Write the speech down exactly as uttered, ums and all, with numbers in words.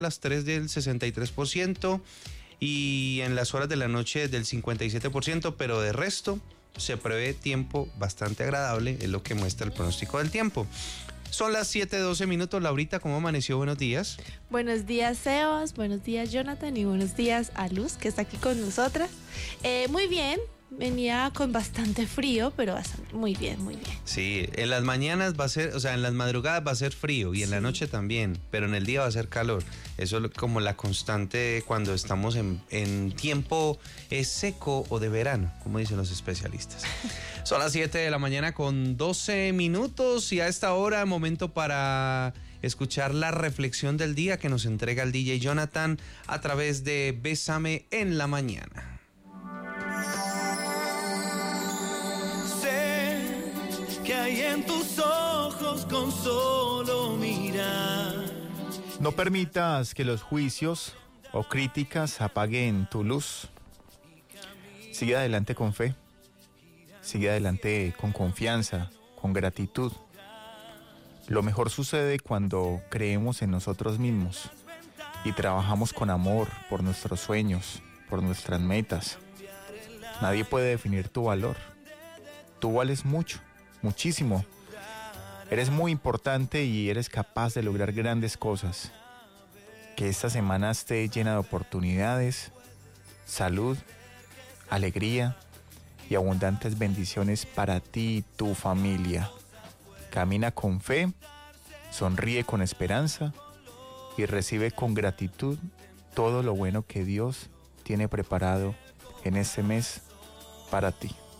las tres del sesenta y tres por ciento y en las horas de la noche del cincuenta y siete por ciento, pero de resto se prevé tiempo bastante agradable, es lo que muestra el pronóstico del tiempo. Son las siete doce minutos. Laurita, ¿cómo amaneció? Buenos días. Buenos días, Sebas. Buenos días, Jonathan. Y buenos días a Luz, que está aquí con nosotras. Eh, muy bien. Venía con bastante frío, pero bastante, muy bien, muy bien. Sí, en las mañanas va a ser, o sea, en las madrugadas va a ser frío y en sí. La noche también, pero en el día va a ser calor. Eso es como la constante cuando estamos en, en tiempo eh, seco o de verano, como dicen los especialistas. Son las siete de la mañana con doce minutos y a esta hora momento para escuchar la reflexión del día que nos entrega el D J Jonathan a través de Bésame en la Mañana. Que hay en tus ojos con solo mirar. No permitas que los juicios o críticas apaguen tu luz. Sigue adelante con fe. Sigue adelante con confianza, con gratitud. Lo mejor sucede cuando creemos en nosotros mismos y trabajamos con amor por nuestros sueños, por nuestras metas. Nadie puede definir tu valor. Tú vales mucho. Muchísimo. Eres muy importante y eres capaz de lograr grandes cosas. Que esta semana esté llena de oportunidades, salud, alegría y abundantes bendiciones para ti y tu familia. Camina con fe, sonríe con esperanza y recibe con gratitud todo lo bueno que Dios tiene preparado en este mes para ti.